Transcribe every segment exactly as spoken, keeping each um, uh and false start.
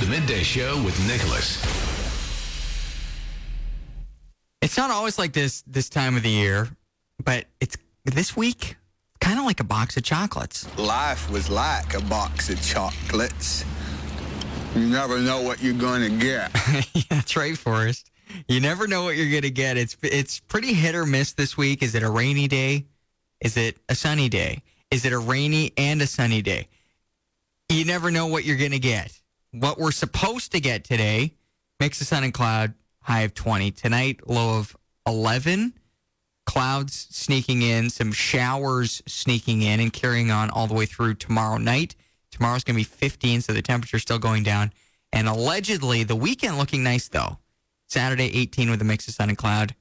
Midday Show with Nicholas. It's not always like this this time of the year, but it's this week kind of like a box of chocolates. Life was like a box of chocolates. You never know what you're going to get. Yeah, that's right, Forrest. You never know what you're going to get. It's it's pretty hit or miss this week. Is it a rainy day? Is it a sunny day? Is it a rainy and a sunny day? You never know what you're going to get. What we're supposed to get today, mix of sun and cloud, high of twenty. Tonight, low of eleven. Clouds sneaking in, some showers sneaking in and carrying on all the way through tomorrow night. Tomorrow's going to be fifteen, so the temperature's still going down. And allegedly, the weekend looking nice, though. Saturday, eighteen with a mix of sun and cloud.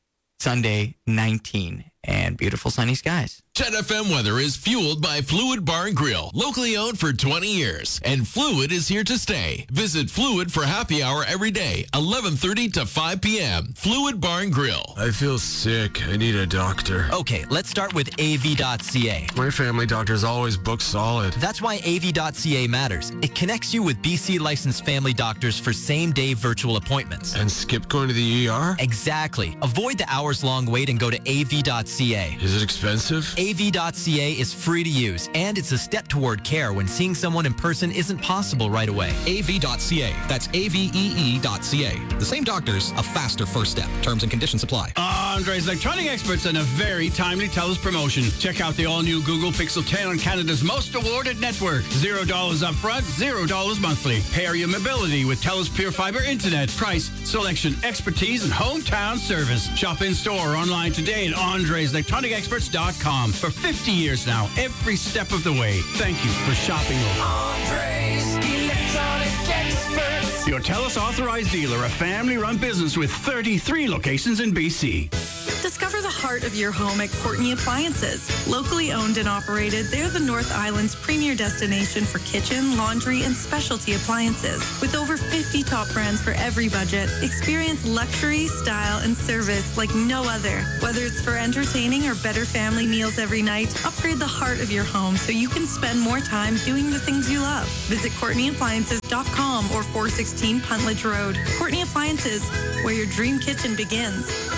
Sunday, nineteen. And beautiful sunny skies. Chet F M weather is fueled by Fluid Bar and Grill, locally owned for twenty years. And Fluid is here to stay. Visit Fluid for happy hour every day, eleven thirty to five p.m. Fluid Bar and Grill. I feel sick. I need a doctor. Okay, let's start with A V dot C A. My family doctor's always booked solid. That's why A V dot C A matters. It connects you with B C licensed family doctors for same-day virtual appointments. And skip going to the E R? Exactly. Avoid the hours-long wait and go to A V dot C A. Is it expensive? A V dot C A is free to use, and it's a step toward care when seeing someone in person isn't possible right away. A V dot C A. That's A V E E dot C A. The same doctors, a faster first step. Terms and conditions apply. Andre's Electronic Experts and a very timely TELUS promotion. Check out the all-new Google Pixel ten on Canada's most awarded network. Zero dollars up front, zero dollars monthly. Pair your mobility with TELUS Pure Fiber Internet. Price, selection, expertise, and hometown service. Shop in-store or online today at Andres Electronic Experts dot com. For fifty years now, every step of the way. Thank you for shopping over. Andres Electronic Experts. Your TELUS authorized dealer, a family-run business with thirty-three locations in B C. Discover the heart of your home at Courtney Appliances. Locally owned and operated, they're the North Island's premier destination for kitchen, laundry, and specialty appliances. With over fifty top brands for every budget, experience luxury, style, and service like no other. Whether it's for entertaining or better family meals every night, upgrade the heart of your home so you can spend more time doing the things you love. Visit Courtney Appliances dot com or four sixteen Puntledge Road. Courtney Appliances, where your dream kitchen begins.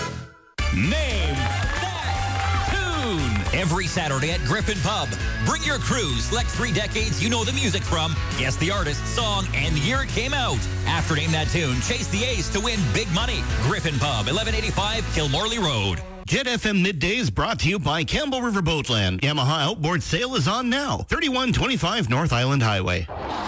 Name that tune. Every Saturday at Griffin Pub. Bring your crew, select three decades you know the music from, guess the artist, song, and year it came out. After Name That Tune, chase the ace to win big money. Griffin Pub, eleven eighty-five Kilmorley Road. Jet F M Midday is brought to you by Campbell River Boatland. Yamaha Outboard Sale is on now. thirty-one twenty-five North Island Highway.